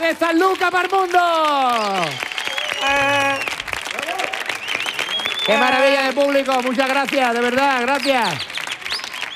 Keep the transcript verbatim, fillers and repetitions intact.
de San Lucas para el mundo. ¡Qué maravilla de público! Muchas gracias, de verdad, gracias.